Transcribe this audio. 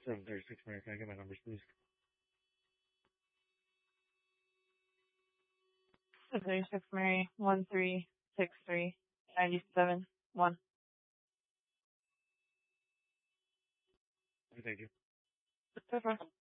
736 Mary. Can I get my numbers, please? 36 Mary, 136397 1. Thank you. Perfect.